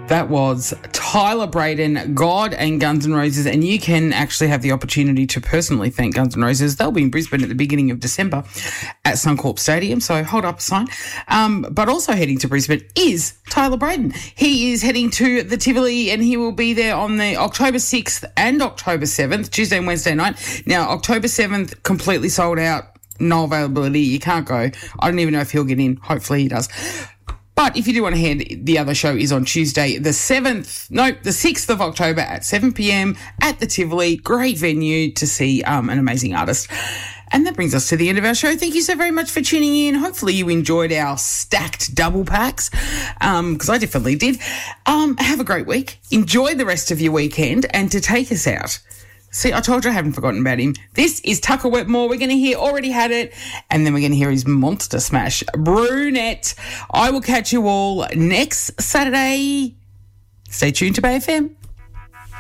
That was Tyler Braden, God and Guns N' Roses, and you can actually have the opportunity to personally thank Guns N' Roses. They'll be in Brisbane at the beginning of December at Suncorp Stadium, so hold up a sign. But also heading to Brisbane is Tyler Braden. He is heading to the Tivoli and he will be there on the October 6th and October 7th, Tuesday and Wednesday night. Now, October 7th, completely sold out, no availability, you can't go. I don't even know if he'll get in. Hopefully he does. But if you do want to head, the other show is on Tuesday, the 6th of October at 7 p.m. at the Tivoli. Great venue to see an amazing artist. And that brings us to the end of our show. Thank you so very much for tuning in. Hopefully you enjoyed our stacked double packs, because I definitely did. Have a great week. Enjoy the rest of your weekend. And to take us out, see, I told you I haven't forgotten about him. This is Tucker Wetmore. We're going to hear Already Had It, and then we're going to hear his monster smash, Brunette. I will catch you all next Saturday. Stay tuned to Bay FM.